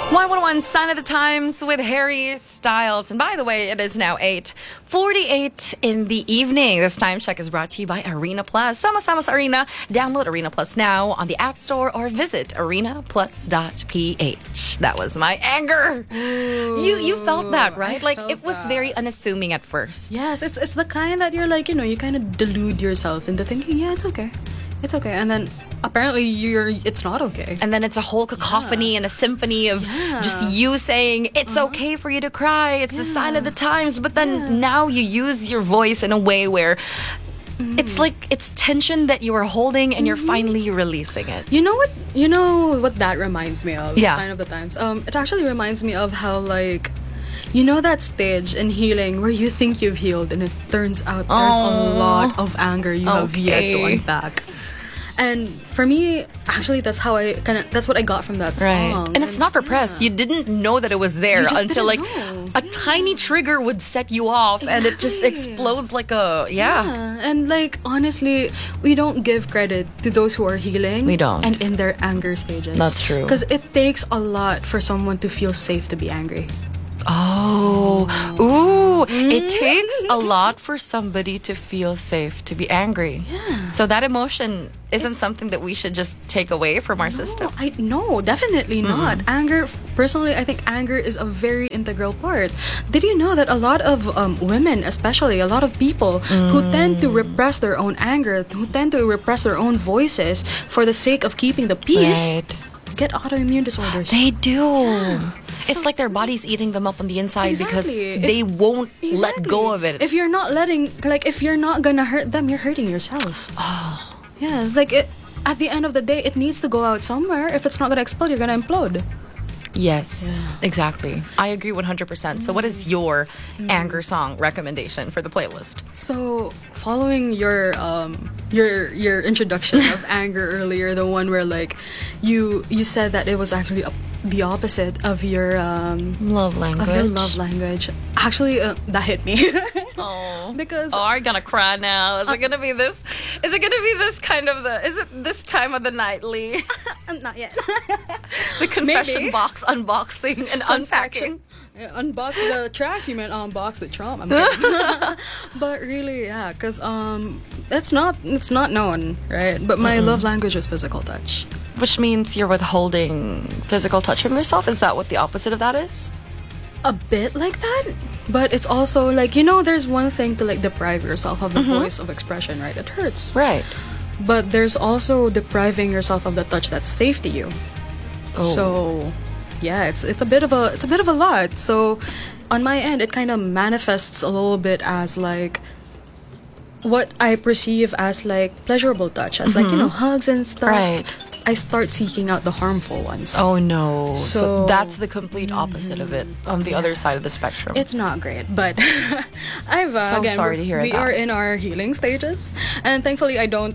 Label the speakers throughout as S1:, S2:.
S1: Y101 Sign of the Times with Harry Styles. And by the way, it is now 8:48 in the evening. This time check is brought to you by Arena Plus. Sama-sama sa Arena. Download Arena Plus now on the App Store or visit arenaplus.ph. That was my anger. You felt that, right? Like it was very unassuming at first.
S2: Yes, it's the kind that you're like, you kind of delude yourself into thinking, yeah, it's okay. It's okay. And then apparently it's not okay.
S1: And then it's a whole cacophony and a symphony of just you saying it's okay for you to cry. It's the sign of the times. But then now you use your voice in a way where it's like it's tension that you are holding and you're finally releasing it.
S2: You know what? You know what that reminds me of?
S1: Yeah.
S2: Sign of the times. It actually reminds me of how like that stage in healing where you think you've healed and it turns out there's a lot of anger you have yet to unpack. And for me, actually, that's what I got from that song.
S1: And it's not repressed. You didn't know that it was there until like a tiny trigger would set you off and it just explodes like a,
S2: And like, honestly, we don't give credit to those who are healing.
S1: We don't.
S2: And in their anger stages.
S1: That's true.
S2: Because it takes a lot for someone to feel safe to be angry.
S1: It takes a lot for somebody to feel safe to be angry.
S2: Yeah.
S1: So that emotion isn't something that we should just take away from our system.
S2: No, definitely not. Anger, personally, I think anger is a very integral part. Did you know that a lot of women, especially a lot of people who tend to repress their own anger, who tend to repress their own voices for the sake of keeping the peace, get autoimmune disorders?
S1: They do. It's like their body's eating them up on the inside because they won't let go of it.
S2: If you're not gonna hurt them, you're hurting yourself. Yeah, it's like at the end of the day, it needs to go out somewhere. If it's not gonna explode, you're gonna implode.
S1: Yes, exactly. I agree 100%. So what is your anger song recommendation for the playlist?
S2: So following your introduction of anger earlier, the one where like you said that it was actually the opposite of your
S1: love language.
S2: Of your love language. Actually, that hit me. Because
S1: are you gonna cry now? Is it gonna be this? Is it gonna be this kind of Is it this time of the night, Lee?
S2: Not yet.
S1: The confession box unboxing and unpacking.
S2: Unbox the trash. You meant unbox the trauma. I'm kidding. But really, yeah, because it's not known, right? But my love language is physical touch.
S1: Which means you're withholding physical touch from yourself? Is that what the opposite of that is?
S2: A bit like that, but it's also like, there's one thing to like deprive yourself of the voice of expression, right? It hurts.
S1: Right.
S2: But there's also depriving yourself of the touch that's safe to you. So, yeah, it's a bit of a lot. So, on my end, it kind of manifests a little bit as like what I perceive as like pleasurable touch, as like hugs and stuff.
S1: Right.
S2: I start seeking out the harmful ones.
S1: Oh no. So that's the complete opposite of it on the other side of the spectrum.
S2: It's not great, but I've
S1: sorry to hear
S2: we
S1: that.
S2: are in our healing stages, and thankfully I don't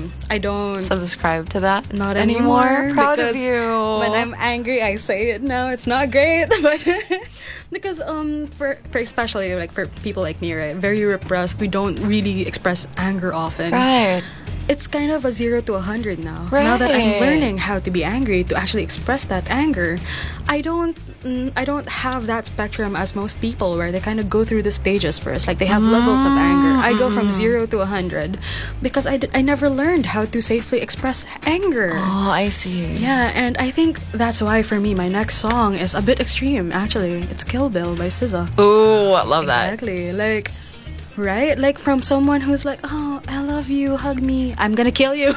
S1: subscribe to that.
S2: Not anymore.
S1: Proud of you.
S2: When I'm angry, I say it now. It's not great, but because for especially like for people like me, right, very repressed, we don't really express anger often.
S1: Right.
S2: It's kind of a 0 to 100 now.
S1: Right.
S2: Now that I'm learning how to be angry, to actually express that anger, I don't have that spectrum as most people, where they kind of go through the stages first. Like they have levels of anger. I go from 0 to 100 because I never learned how to safely express anger.
S1: Oh, I see.
S2: Yeah, and I think that's why for me, my next song is a bit extreme. Actually, it's Kill Bill by SZA.
S1: Ooh, I love that.
S2: Exactly. Like, right? Like from someone who's like, oh, I love you, hug me, I'm gonna kill you.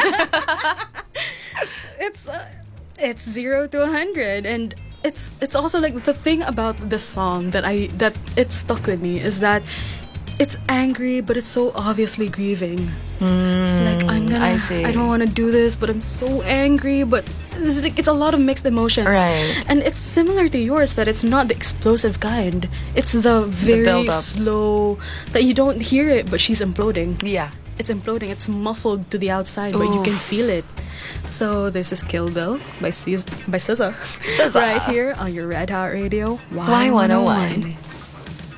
S2: It's 0 to 100, and it's also like the thing about the song that it stuck with me is that it's angry, but it's so obviously grieving. It's like I don't want to do this, but I'm so angry. But it's a lot of mixed emotions,
S1: right?
S2: And it's similar to yours, that it's not the explosive kind. It's the very slow that you don't hear it, but she's imploding.
S1: Yeah,
S2: it's imploding. It's muffled to the outside, but you can feel it. So this is Kill Bill by SZA. Right here on your Red Hot Radio Y101.